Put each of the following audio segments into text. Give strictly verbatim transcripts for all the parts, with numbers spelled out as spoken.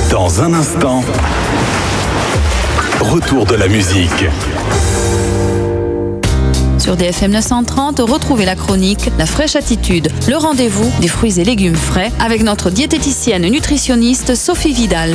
Dans un instant, retour de la musique. Sur D F M neuf cent trente, retrouvez la chronique La Fraîche Attitude, le rendez-vous des fruits et légumes frais avec notre diététicienne nutritionniste Sophie Vidal.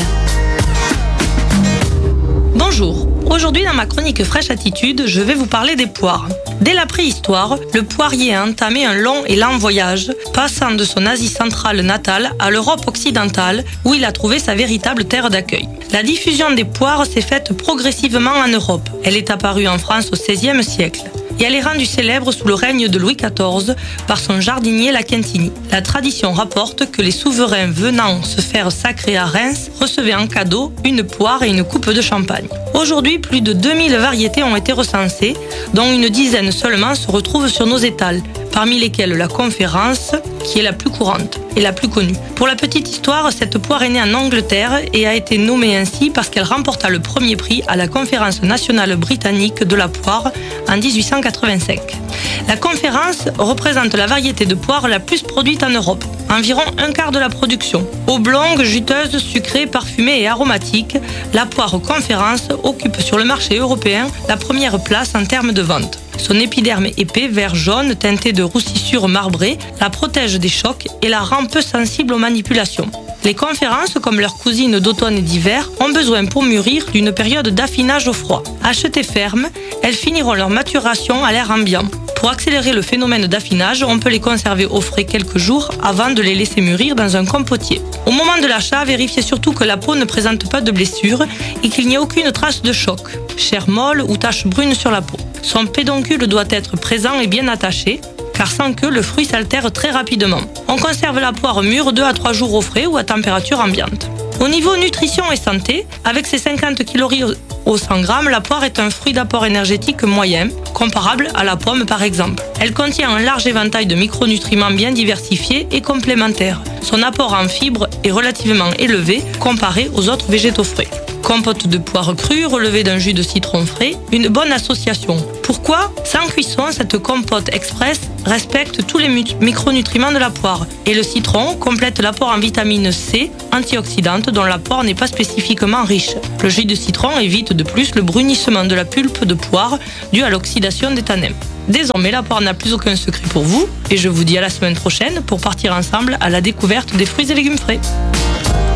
Bonjour, aujourd'hui dans ma chronique Fraîche Attitude, je vais vous parler des poires. Dès la préhistoire, le poirier a entamé un long et lent voyage, passant de son Asie centrale natale à l'Europe occidentale, où il a trouvé sa véritable terre d'accueil. La diffusion des poires s'est faite progressivement en Europe. Elle est apparue en France au seizième siècle. Et elle est rendue célèbre sous le règne de Louis quatorze par son jardinier La Quintini. La tradition rapporte que les souverains venant se faire sacrer à Reims recevaient en cadeau une poire et une coupe de champagne. Aujourd'hui, plus de deux mille variétés ont été recensées, dont une dizaine seulement se retrouvent sur nos étals, parmi lesquelles la conférence, qui est la plus courante et la plus connue. Pour la petite histoire, cette poire est née en Angleterre et a été nommée ainsi parce qu'elle remporta le premier prix à la Conférence nationale britannique de la poire en dix-huit cent quatre-vingt-cinq. La conférence représente la variété de poire la plus produite en Europe, environ un quart de la production. Oblongue, juteuse, sucrée, parfumée et aromatique, la poire conférence occupe sur le marché européen la première place en termes de vente. Son épiderme épais, vert jaune, teinté de roussissures marbrées, la protège des chocs et la rend peu sensible aux manipulations. Les conférences, comme leurs cousines d'automne et d'hiver, ont besoin pour mûrir d'une période d'affinage au froid. Achetées fermes, elles finiront leur maturation à l'air ambiant. Pour accélérer le phénomène d'affinage, on peut les conserver au frais quelques jours avant de les laisser mûrir dans un compotier. Au moment de l'achat, vérifiez surtout que la peau ne présente pas de blessure et qu'il n'y ait aucune trace de choc, chair molle ou tache brune sur la peau. Son pédoncule doit être présent et bien attaché, car sans queue, le fruit s'altère très rapidement. On conserve la poire mûre deux à trois jours au frais ou à température ambiante. Au niveau nutrition et santé, avec ses cinquante calories au cent grammes, la poire est un fruit d'apport énergétique moyen, comparable à la pomme par exemple. Elle contient un large éventail de micronutriments bien diversifiés et complémentaires. Son apport en fibres est relativement élevé comparé aux autres végétaux frais. Compote de poire crue relevée d'un jus de citron frais, une bonne association. Pourquoi ? Sans cuisson, cette compote express respecte tous les micronutriments de la poire. Et le citron complète l'apport en vitamine C, antioxydante, dont la poire n'est pas spécifiquement riche. Le jus de citron évite de plus le brunissement de la pulpe de poire dû à l'oxydation des tanins. Désormais, la poire n'a plus aucun secret pour vous, et je vous dis à la semaine prochaine pour partir ensemble à la découverte des fruits et légumes frais.